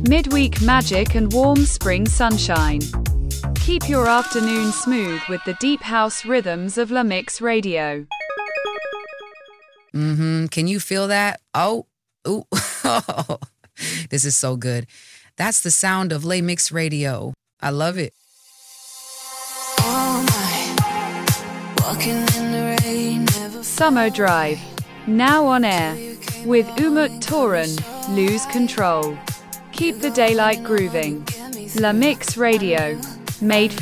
midweek magic and warm spring sunshine. Keep your afternoon smooth with the deep house rhythms of La Mix Radio. Can you feel that? Oh, ooh. This is so good. That's the sound of La Mix Radio. I love it. All night, walking in the rain, never Summer Drive, now on air, with Umut Toran, Lose Control. Keep the daylight grooving. La Mix Radio, made